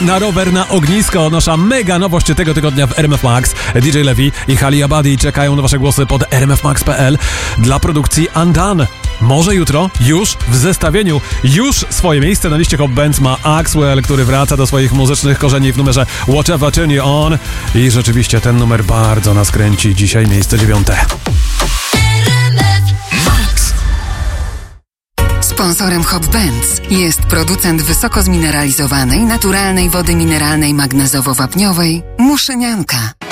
na rower na ognisko. Nasza mega nowość tego tygodnia w RMF Max. DJ Levi i Hali Abadi czekają na wasze głosy pod rmfmax.pl dla produkcji Undone. Może jutro, już w zestawieniu, już swoje miejsce na liście Hot Bands ma Axwell, który wraca do swoich muzycznych korzeni w numerze Whatever Turn You On. I rzeczywiście ten numer bardzo nas kręci. Dzisiaj miejsce 9. Sponsorem Hot Bands jest producent wysoko zmineralizowanej, naturalnej wody mineralnej magnezowo-wapniowej Muszynianka.